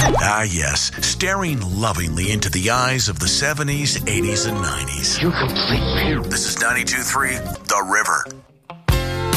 Ah, yes, staring lovingly into the eyes of the 70s, 80s, and 90s. You complete me. This is 92.3 The River.